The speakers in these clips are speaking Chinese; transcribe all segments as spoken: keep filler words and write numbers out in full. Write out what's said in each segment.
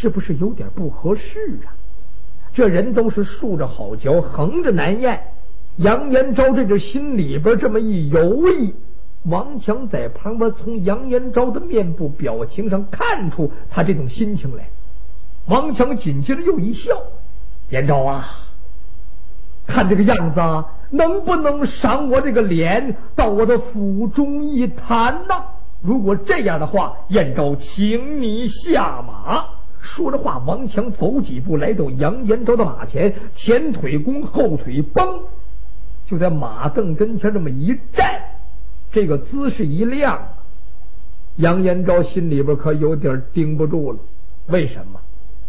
是不是有点不合适啊？这人都是竖着好嚼，横着难咽。杨延昭这个心里边这么一犹豫，王强在旁边从杨延昭的面部表情上看出他这种心情来。王强紧接着又一笑：“延昭啊，看这个样子啊，能不能赏我这个脸到我的府中一谈呢？如果这样的话，延昭请你下马。”说着话，王强走几步来到杨延昭的马前，前腿弓，后腿绷，就在马凳跟前这么一站，这个姿势一亮，杨延昭心里边可有点盯不住了。为什么？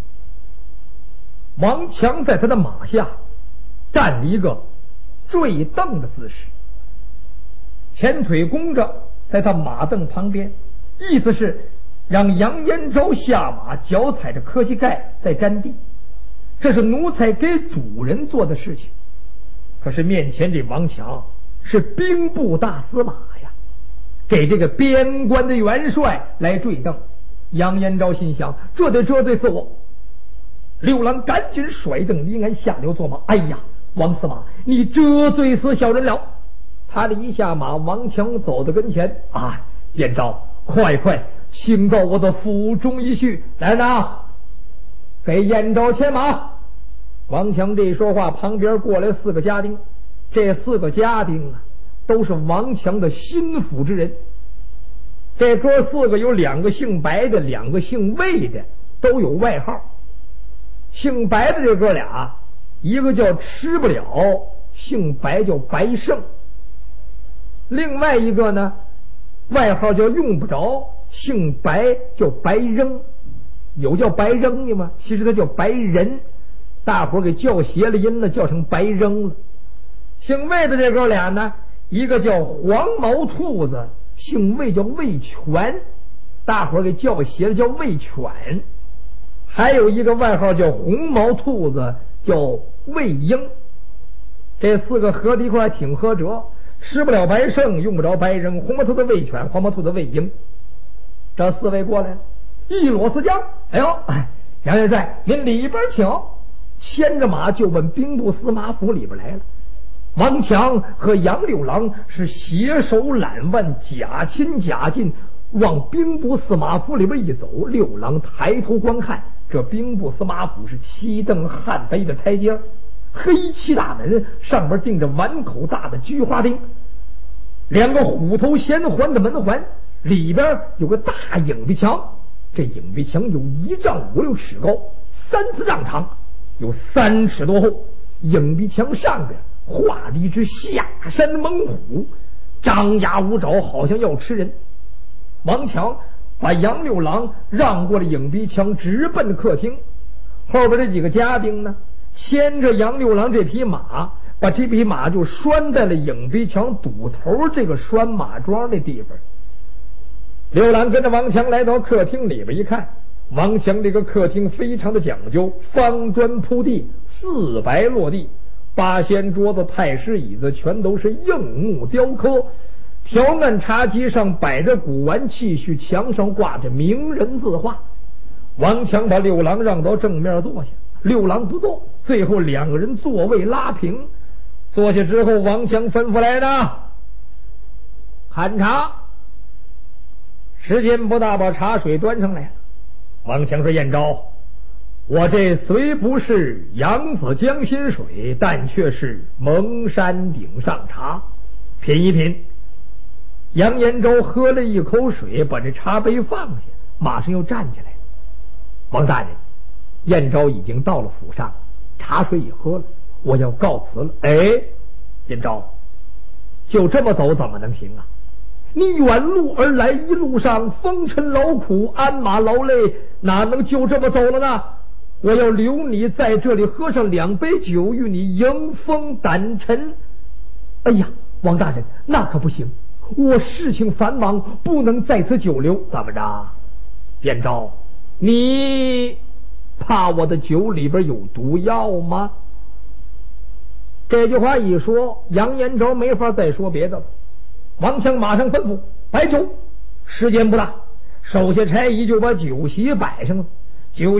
王强在他的马下站了一个坠蹬的姿势，前腿弓着在他马凳旁边，意思是让杨延昭下马，脚踩着科膝盖在沾地，这是奴才给主人做的事情。可是面前这王强是兵部大司马呀，给这个边关的元帅来坠蹬。杨延昭心想，这得折罪死我。六郎赶紧甩蹬离鞍，下流坐马。哎呀，王司马，你折罪死小人了。他这一下马，王强走到跟前，啊，延昭，快快请到我的府中一叙。来人啊，给延昭牵马。王强这一说话，旁边过来四个家丁，这四个家丁啊，都是王强的心腹之人。这哥四个有两个姓白的，两个姓魏的，都有外号。姓白的这哥俩，一个叫吃不了，姓白叫白胜；另外一个呢，外号叫用不着，姓白叫白扔。有叫白扔的吗？其实他叫白人，大伙给叫邪了音了，叫成白扔了。姓魏的这哥俩呢，一个叫黄毛兔子，姓魏叫魏全，大伙给叫邪了，叫魏犬。还有一个外号叫红毛兔子，叫魏婴。这四个合在一块挺合辙，吃不了白胜，用不着白扔，红毛兔子魏犬，黄毛兔子魏婴。这四位过来一裸四将，哎呦，杨元帅您里边请。牵着马就奔兵部司马府里边来了。王强和杨六郎是携手揽腕，假亲假近，往兵部司马府里边一走。六郎抬头观看，这兵部司马府是七蹬汉碑的台阶，黑漆大门上面钉着碗口大的菊花钉，两个虎头衔环的门环，里边有个大影壁墙，这影壁墙有一丈五六尺高，三四丈长，有三尺多厚。影壁墙上边画了一只下山猛虎，张牙舞爪，好像要吃人。王强把杨六郎让过了影壁墙，直奔客厅。后边这几个家丁呢，牵着杨六郎这匹马，把这匹马就拴在了影壁墙堵头这个拴马桩的地方。六郎跟着王强来到客厅里边一看，王强这个客厅非常的讲究，方砖铺地，四白落地，八仙桌子、太师椅子全都是硬木雕刻，条案茶几上摆着古玩器具，墙上挂着名人字画。王强把六郎让到正面坐下，六郎不坐，最后两个人座位拉平。坐下之后，王强吩咐来的喊茶，时间不大，把茶水端上来了。王强说：“燕昭，我这虽不是扬子江心水，但却是蒙山顶上茶，品一品。”杨延昭喝了一口水，把这茶杯放下，马上又站起来。王大人，燕昭已经到了府上，茶水也喝了，我要告辞了。哎，燕昭，就这么走怎么能行啊？你远路而来，一路上风尘劳苦，鞍马劳累，哪能就这么走了呢？我要留你在这里喝上两杯酒，与你迎风掸尘。哎呀，王大人，那可不行，我事情繁忙，不能在此久留。怎么着，燕昭，你怕我的酒里边有毒药吗？这句话一说，杨延昭没法再说别的了。王强马上吩咐摆酒，时间不大，手下差役就把酒席摆上了。酒